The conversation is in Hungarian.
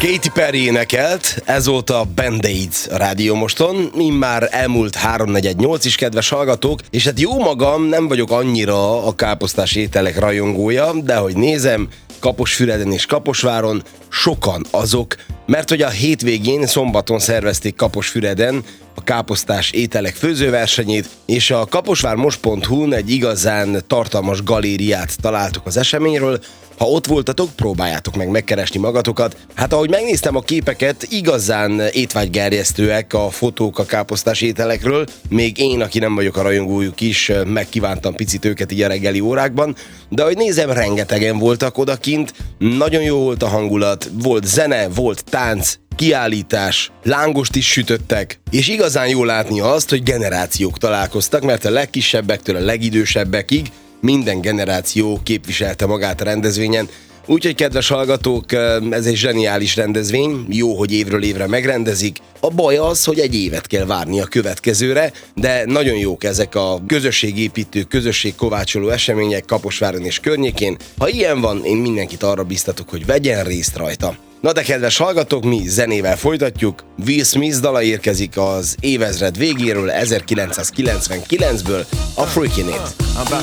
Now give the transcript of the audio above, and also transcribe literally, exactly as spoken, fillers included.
Katy Perry énekelt, ez volt a Band-Aids a Rádió Moston, immár elmúlt háromnegyed nyolc is, kedves hallgatók, és hát jó magam, nem vagyok annyira a káposztás ételek rajongója, de hogy nézem, Kaposfüreden és Kaposváron sokan azok, mert hogy a hétvégén szombaton szervezték Kaposfüreden a káposztás ételek főzőversenyét, és a kaposvármos pont hu-n egy igazán tartalmas galériát találtuk az eseményről. Ha ott voltatok, próbáljátok meg megkeresni magatokat. Hát ahogy megnéztem a képeket, igazán étvágygerjesztőek a fotók a káposztás ételekről. Még én, aki nem vagyok a rajongójuk is, megkívántam picit őket így a reggeli órákban. De ahogy nézem, rengetegen voltak odakint, nagyon jó volt a hangulat, volt zene, volt tánc, kiállítás, lángost is sütöttek, és igazán jó látni azt, hogy generációk találkoztak, mert a legkisebbektől a legidősebbekig minden generáció képviselte magát a rendezvényen. Úgyhogy, kedves hallgatók, ez egy zseniális rendezvény, jó, hogy évről évre megrendezik. A baj az, hogy egy évet kell várni a következőre, de nagyon jók ezek a közösségépítő, közösségkovácsoló események Kaposváron és környékén. Ha ilyen van, én mindenkit arra biztatok, hogy vegyen részt rajta. Na de, kedves hallgatók, mi zenével folytatjuk. Will Smith dala érkezik az évezred végéről, ezerkilencszázkilencvenkilencből, a Freakin' It.